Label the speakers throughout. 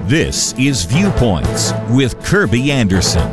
Speaker 1: This is Viewpoints with Kirby Anderson.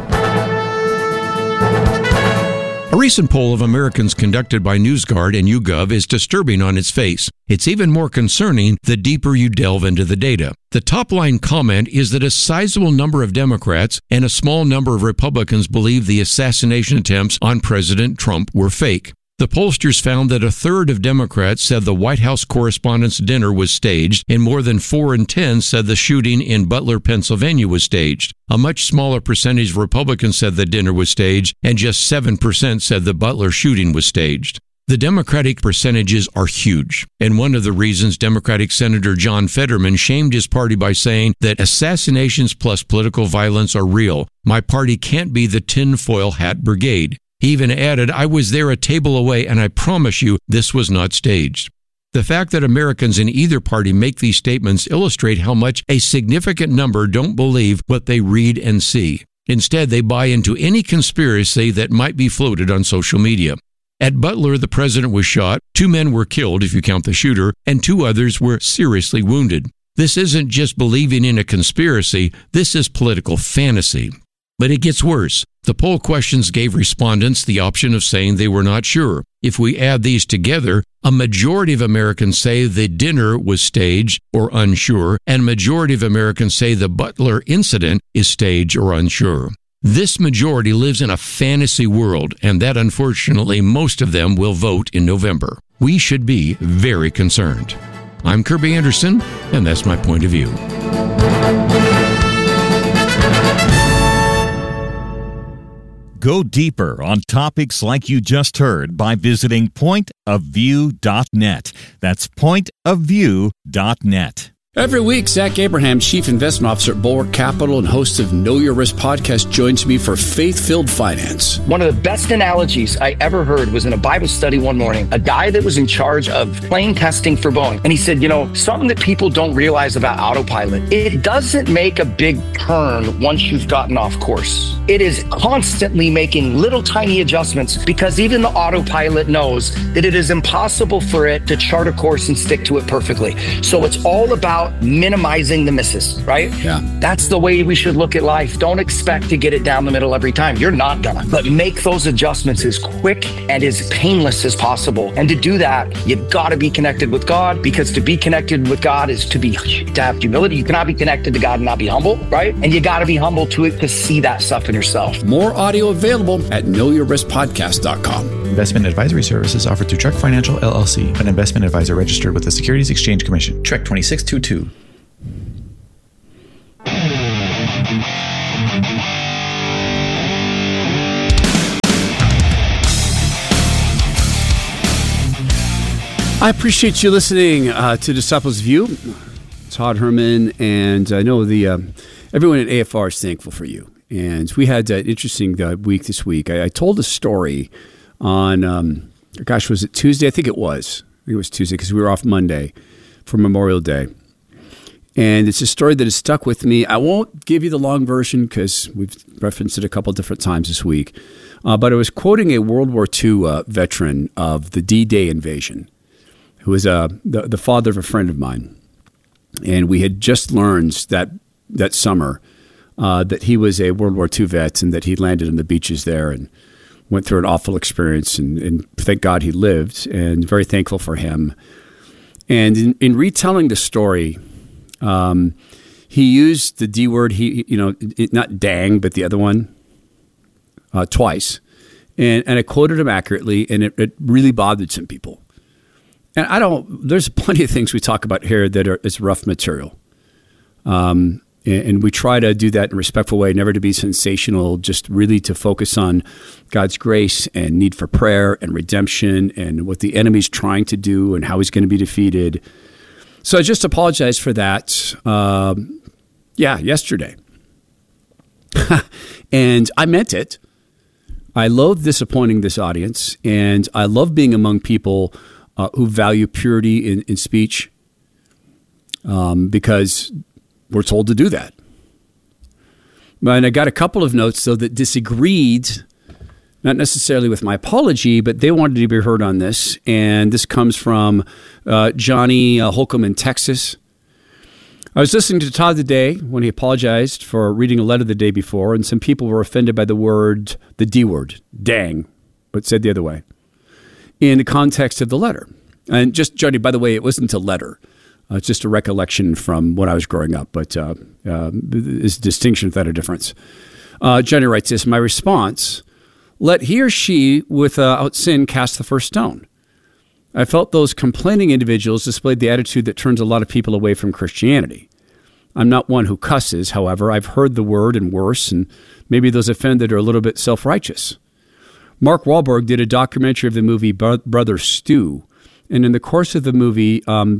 Speaker 2: A recent poll of Americans conducted by NewsGuard and YouGov is disturbing on its face. It's even more concerning the deeper you delve into the data. The top-line comment is that a sizable number of Democrats and a small number of Republicans believe the assassination attempts on President Trump were fake. The pollsters found that a third of Democrats said the White House Correspondents' Dinner was staged, and more than 4 in 10 said the shooting in Butler, Pennsylvania was staged. A much smaller percentage of Republicans said the dinner was staged, and just 7% said the Butler shooting was staged. The Democratic percentages are huge, and one of the reasons Democratic Senator John Fetterman shamed his party by saying that assassinations plus political violence are real. My party can't be the tinfoil hat brigade. He even added, I was there a table away, and I promise you this was not staged. The fact that Americans in either party make these statements illustrate how much a significant number don't believe what they read and see. Instead, they buy into any conspiracy that might be floated on social media. At Butler, the president was shot, 2 men were killed if you count the shooter, and 2 others were seriously wounded. This isn't just believing in a conspiracy, this is political fantasy. But it gets worse. The poll questions gave respondents the option of saying they were not sure. If we add these together, a majority of Americans say the dinner was staged or unsure, and a majority of Americans say the Butler incident is staged or unsure. This majority lives in a fantasy world, and that unfortunately most of them will vote in November. We should be very concerned. I'm Kirby Anderson, and that's my point of view.
Speaker 1: Go deeper on topics like you just heard by visiting pointofview.net. That's pointofview.net.
Speaker 3: Every week, Zach Abraham, Chief Investment Officer at Bulwark Capital and host of Know Your Risk podcast, joins me for Faith-Filled Finance.
Speaker 4: One of the best analogies I ever heard was in a Bible study one morning, a guy that was in charge of plane testing for Boeing. And he said, something that people don't realize about autopilot, it doesn't make a big turn once you've gotten off course. It is constantly making little tiny adjustments because even the autopilot knows that it is impossible for it to chart a course and stick to it perfectly. So it's all about minimizing the misses, right?
Speaker 3: Yeah.
Speaker 4: That's the way we should look at life. Don't expect to get it down the middle every time. You're not gonna. But make those adjustments as quick and as painless as possible. And to do that, you've got to be connected with God, because to be connected with God is to have humility. You cannot be connected to God and not be humble, right? And you got to be humble to see that stuff in yourself.
Speaker 3: More audio available at knowyourriskpodcast.com.
Speaker 5: Investment advisory services offered through Trek Financial, LLC, an investment advisor registered with the Securities Exchange Commission. Trek 2622.
Speaker 3: I appreciate you listening to Disciples View. Todd Herman, and I know everyone at AFR is thankful for you. And we had an interesting week this week. I told a story on, was it Tuesday? I think it was Tuesday because we were off Monday for Memorial Day. And it's a story that has stuck with me. I won't give you the long version because we've referenced it a couple different times this week. But I was quoting a World War II veteran of the D-Day invasion, who was the father of a friend of mine. And we had just learned that summer that he was a World War II vet and that he landed on the beaches there and went through an awful experience. And thank God he lived, and very thankful for him. And in retelling the story, he used the D word, not dang, but the other one, twice. And I quoted him accurately, and it really bothered some people. And there's plenty of things we talk about here that is rough material. And we try to do that in a respectful way, never to be sensational, just really to focus on God's grace and need for prayer and redemption and what the enemy's trying to do and how he's going to be defeated. So I just apologize for that. Yesterday. And I meant it. I loathe disappointing this audience, and I love being among people who value purity in speech because we're told to do that. And I got a couple of notes, though, that disagreed, not necessarily with my apology, but they wanted to be heard on this. And this comes from Johnny Holcomb in Texas. I was listening to Todd today when he apologized for reading a letter the day before, and some people were offended by the D word, dang, but said the other way, in the context of the letter. And just, Johnny, by the way, it wasn't a letter. It's just a recollection from when I was growing up, but it's a distinction without a difference. Johnny writes this, my response, let he or she without sin cast the first stone. I felt those complaining individuals displayed the attitude that turns a lot of people away from Christianity. I'm not one who cusses, however. I've heard the word and worse, and maybe those offended are a little bit self-righteous. Mark Wahlberg did a documentary of the movie Brother Stew, and in the course of the movie,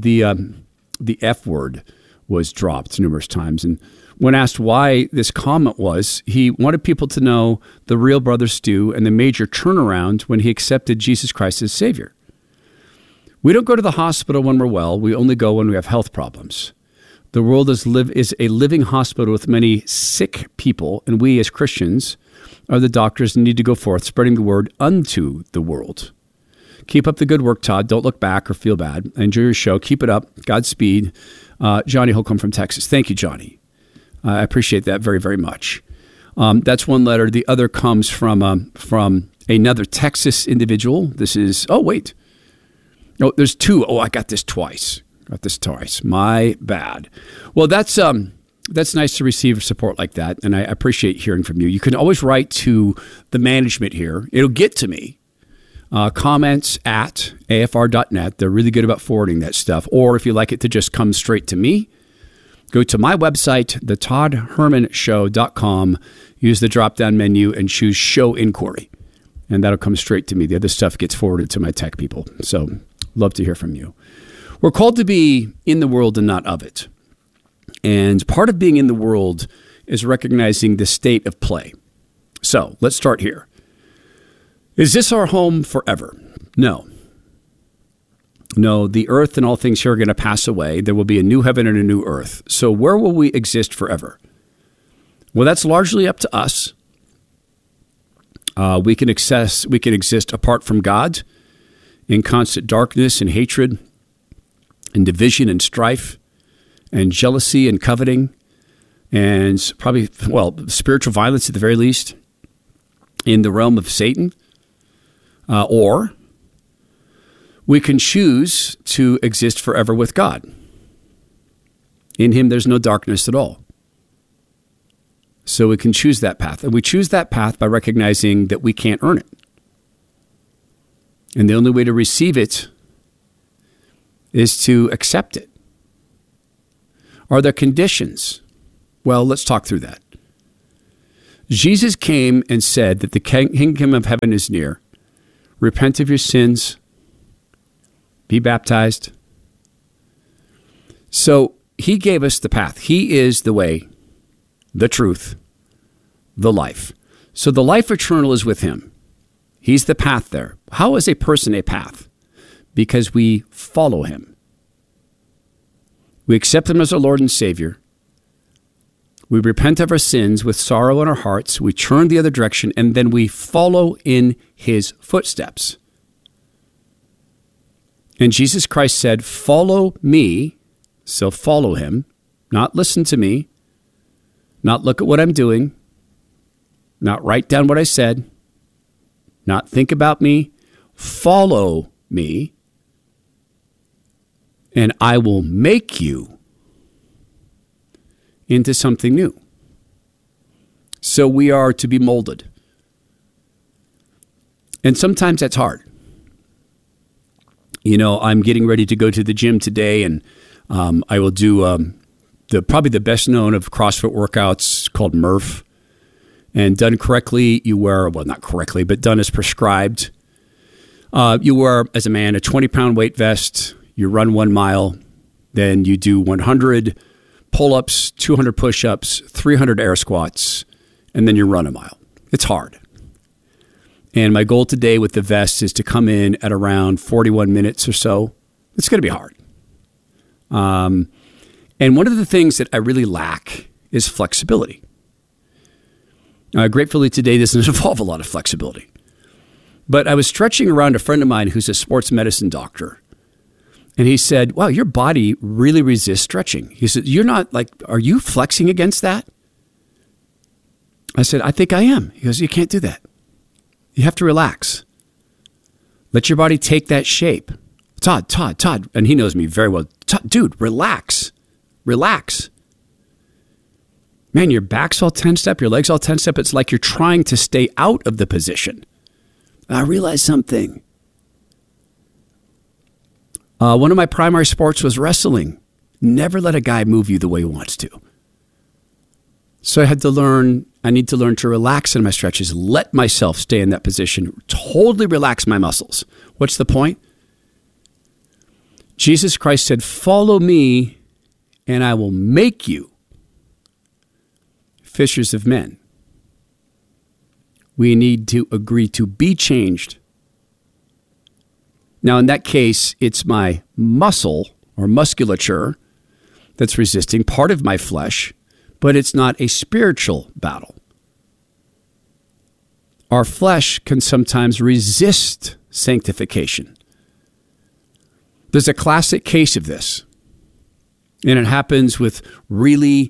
Speaker 3: the F word was dropped numerous times. And when asked why this comment was, he wanted people to know the real Brother Stew and the major turnaround when he accepted Jesus Christ as Savior. We don't go to the hospital when we're well. We only go when we have health problems. The world is a living hospital with many sick people, and we as Christians are the doctors and need to go forth spreading the word unto the world. Keep up the good work, Todd. Don't look back or feel bad. I enjoy your show. Keep it up. Godspeed. Johnny Holcomb from Texas. Thank you, Johnny. I appreciate that very, very much. That's one letter. The other comes from another Texas individual. This is, there's two. Oh, I got this twice. My bad. Well, that's nice to receive support like that, and I appreciate hearing from you. You can always write to the management here. It'll get to me. Comments at afr.net. They're really good about forwarding that stuff. Or if you like it to just come straight to me, go to my website, thetoddhermanshow.com, use the drop-down menu, and choose Show Inquiry. And that'll come straight to me. The other stuff gets forwarded to my tech people. So love to hear from you. We're called to be in the world and not of it. And part of being in the world is recognizing the state of play. So let's start here. Is this our home forever? No. No, the earth and all things here are going to pass away. There will be a new heaven and a new earth. So where will we exist forever? Well, that's largely up to us. We can exist apart from God in constant darkness and hatred and division and strife and jealousy and coveting and probably, spiritual violence at the very least in the realm of Satan. Or we can choose to exist forever with God. In him, there's no darkness at all. So we can choose that path. And we choose that path by recognizing that we can't earn it. And the only way to receive it is to accept it. Are there conditions? Well, let's talk through that. Jesus came and said that the kingdom of heaven is near. Repent of your sins. Be baptized. So he gave us the path. He is the way, the truth, the life. So the life eternal is with him. He's the path there. How is a person a path? Because we follow him. We accept him as our Lord and Savior. We repent of our sins with sorrow in our hearts. We turn the other direction, and then we follow in his footsteps. And Jesus Christ said, follow me, so follow him, not listen to me, not look at what I'm doing, not write down what I said, not think about me, follow me, and I will make you into something new. So we are to be molded. And sometimes that's hard. You know, I'm getting ready to go to the gym today, and I will do probably the best known of CrossFit workouts called Murph. And done correctly, you wear, well, not correctly, but done as prescribed. You wear, as a man, a 20-pound weight vest. You run 1 mile. Then you do 100 pull-ups, 200 push-ups, 300 air squats, and then you run a mile. It's hard. And my goal today with the vest is to come in at around 41 minutes or so. It's going to be hard. And one of the things that I really lack is flexibility. Gratefully today doesn't involve a lot of flexibility. But I was stretching around a friend of mine who's a sports medicine doctor. And he said, wow, your body really resists stretching. He said, you're not like, are you flexing against that? I said, I think I am. He goes, you can't do that. You have to relax. Let your body take that shape. Todd. And he knows me very well. Dude, relax. Relax. Man, your back's all tensed up. Your legs all tensed up. It's like you're trying to stay out of the position. I realized something. One of my primary sports was wrestling. Never let a guy move you the way he wants to. So I need to learn to relax in my stretches, let myself stay in that position, totally relax my muscles. What's the point? Jesus Christ said, follow me and I will make you fishers of men. We need to agree to be changed. Now, in that case, it's my muscle or musculature that's resisting part of my flesh, but it's not a spiritual battle. Our flesh can sometimes resist sanctification. There's a classic case of this, and it happens with really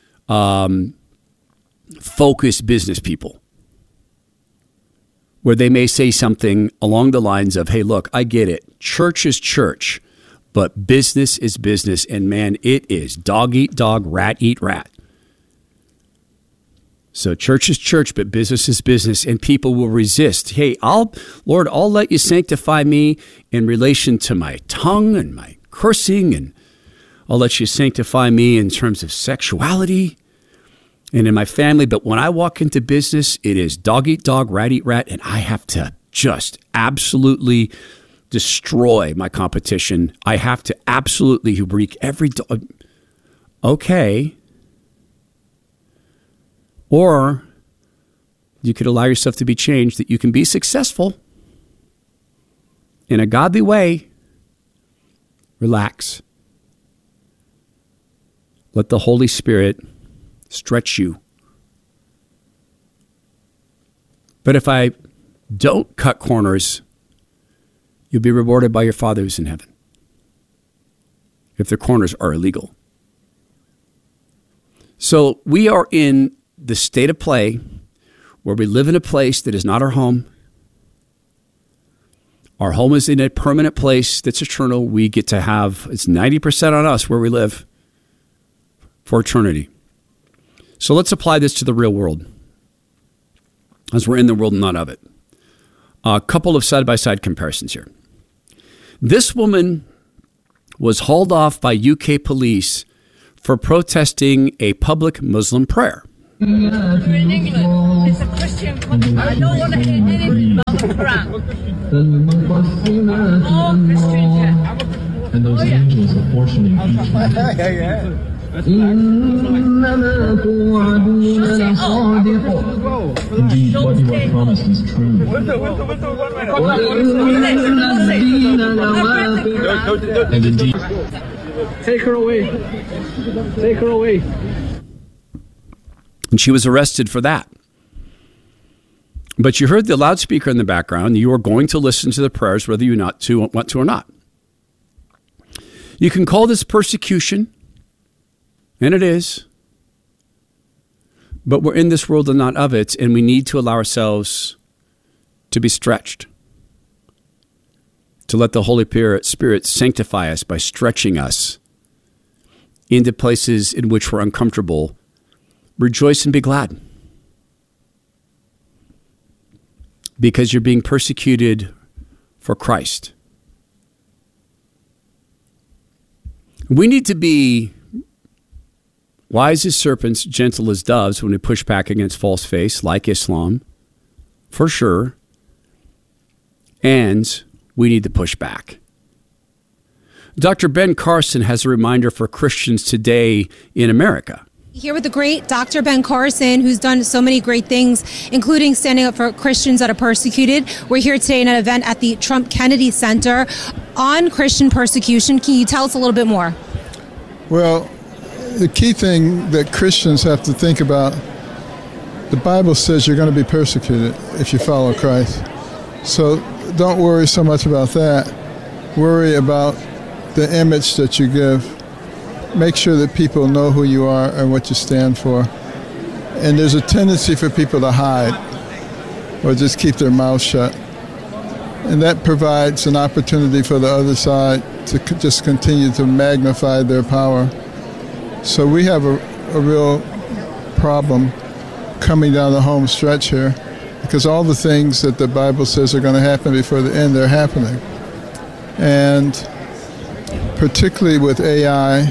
Speaker 3: focused business people, where they may say something along the lines of, hey, look, I get it. Church is church, but business is business. And man, it is dog eat dog, rat eat rat. So church is church, but business is business. And people will resist. Hey, Lord, I'll let you sanctify me in relation to my tongue and my cursing. And I'll let you sanctify me in terms of sexuality and in my family. But when I walk into business, it is dog eat dog, rat eat rat, and I have to just absolutely destroy my competition. I have to absolutely wreak every dog. Okay. Or you could allow yourself to be changed, that you can be successful in a godly way. Relax. Let the Holy Spirit stretch you. But if I don't cut corners, you'll be rewarded by your Father who's in heaven, if the corners are illegal. So we are in the state of play where we live in a place that is not our home. Our home is in a permanent place that's eternal. We get to have, it's 90% on us where we live for eternity. So let's apply this to the real world, as we're in the world and not of it. A couple of side-by-side comparisons here. This woman was hauled off by UK police for protesting a public Muslim prayer.
Speaker 6: We're in England. It's a Christian country. I don't want to hear anything about the Quran. All Christians here.
Speaker 7: And those angels are portioning each one. Indeed, what you are promised is true. And indeed,
Speaker 8: take her away. Take her away.
Speaker 3: And she was arrested for that. But you heard the loudspeaker in the background. You are going to listen to the prayers whether you want to or not. You can call this persecution, and it is. But we're in this world and not of it, and we need to allow ourselves to be stretched, to let the Holy Spirit sanctify us by stretching us into places in which we're uncomfortable. Rejoice and be glad, because you're being persecuted for Christ. We need to be wise as serpents, gentle as doves when we push back against false faiths like Islam, for sure. And we need to push back. Dr. Ben Carson has a reminder for Christians today in America.
Speaker 9: Here with the great Dr. Ben Carson, who's done so many great things, including standing up for Christians that are persecuted. We're here today in an event at the Trump Kennedy Center on Christian persecution. Can you tell us a little bit more?
Speaker 10: Well, the key thing that Christians have to think about, the Bible says you're going to be persecuted if you follow Christ. So don't worry so much about that. Worry about the image that you give. Make sure that people know who you are and what you stand for. And there's a tendency for people to hide or just keep their mouth shut. And that provides an opportunity for the other side to just continue to magnify their power. So we have a real problem coming down the home stretch here, because all the things that the Bible says are going to happen before the end, they're happening. And particularly with AI,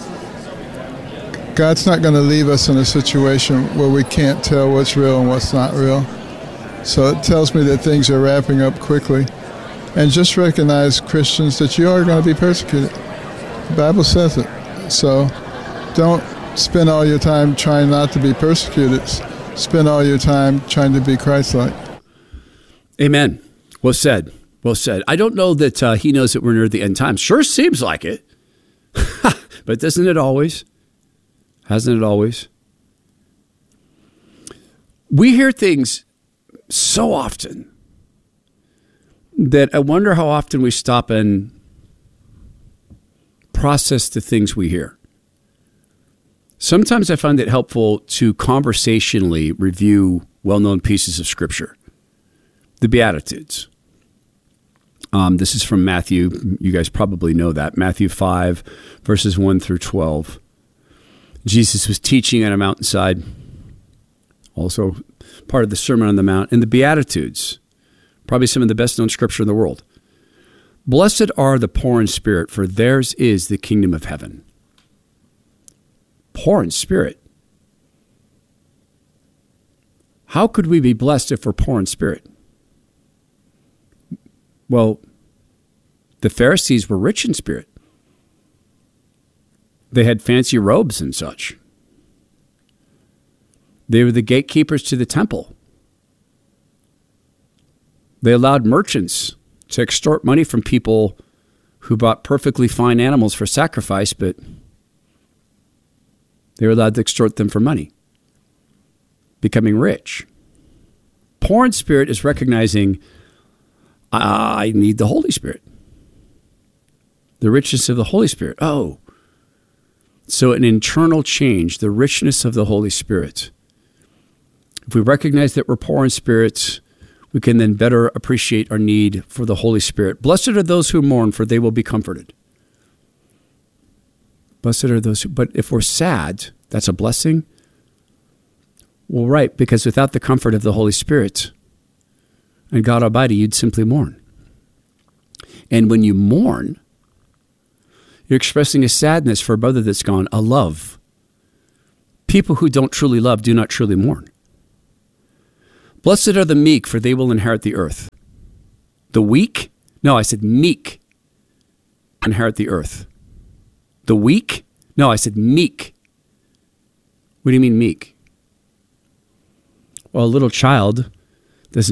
Speaker 10: God's not going to leave us in a situation where we can't tell what's real and what's not real. So it tells me that things are wrapping up quickly. And just recognize, Christians, that you are going to be persecuted. The Bible says it. So don't spend all your time trying not to be persecuted. Spend all your time trying to be Christ-like.
Speaker 3: Amen. Well said. Well said. I don't know that he knows that we're near the end times. Sure seems like it. But doesn't it always? Hasn't it always? We hear things so often that I wonder how often we stop and process the things we hear. Sometimes I find it helpful to conversationally review well-known pieces of Scripture. The Beatitudes. This is from Matthew. You guys probably know that. Matthew 5, verses 1 through 12. Jesus was teaching on a mountainside, also part of the Sermon on the Mount, and the Beatitudes, probably some of the best-known Scripture in the world. Blessed are the poor in spirit, for theirs is the kingdom of heaven. Poor in spirit. How could we be blessed if we're poor in spirit? Well, the Pharisees were rich in spirit. They had fancy robes and such. They were the gatekeepers to the temple. They allowed merchants to extort money from people who bought perfectly fine animals for sacrifice, but they were allowed to extort them for money, becoming rich. Poor in spirit is recognizing, I need the Holy Spirit. The richness of the Holy Spirit. Oh, so an internal change, the richness of the Holy Spirit. If we recognize that we're poor in spirit, we can then better appreciate our need for the Holy Spirit. Blessed are those who mourn, for they will be comforted. Blessed are those who, but if we're sad, that's a blessing? Well, right, because without the comfort of the Holy Spirit and God Almighty, you'd simply mourn. And when you mourn, you're expressing a sadness for a brother that's gone, a love. People who don't truly love do not truly mourn. Blessed are the meek, for they will inherit the earth. The weak? No, I said meek. Inherit the earth. The weak? No, I said meek. What do you mean meek? Well, a little child